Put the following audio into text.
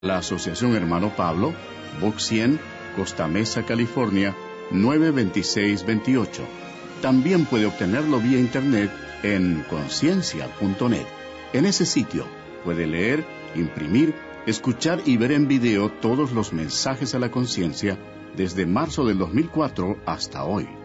La Asociación Hermano Pablo, Box 100, Costa Mesa, California, 92628. También puede obtenerlo vía internet en conciencia.net. En ese sitio puede leer, imprimir, escuchar y ver en video todos los mensajes a la conciencia desde marzo del 2004 hasta hoy.